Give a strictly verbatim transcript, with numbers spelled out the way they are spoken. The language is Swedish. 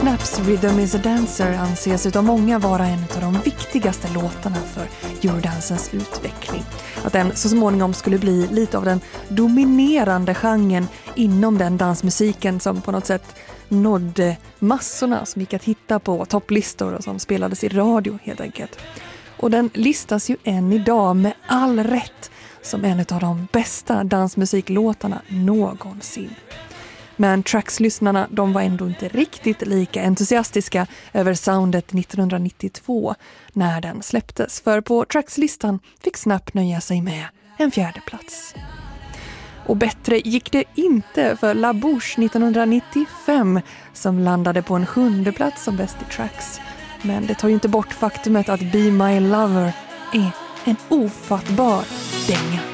Naps Rhythm is a Dancer anses utav många vara en av de viktigaste låtarna för eurodansens utveckling. Att den så småningom skulle bli lite av den dominerande genren inom den dansmusiken som på något sätt nådde massorna, som gick att hitta på topplistor och som spelades i radio helt enkelt. Och den listas ju än idag med all rätt som en av de bästa dansmusiklåtarna någonsin. Men Trax-lyssnarna, de var ändå inte riktigt lika entusiastiska över soundet nittonhundranittiotvå när den släpptes. För på Trax-listan fick Snap nöja sig med en fjärde plats. Och bättre gick det inte för La Bouche nittonhundranittiofem som landade på en sjunde plats som bäst i Trax. Men det tar ju inte bort faktumet att Be My Lover är en ofattbar dänga.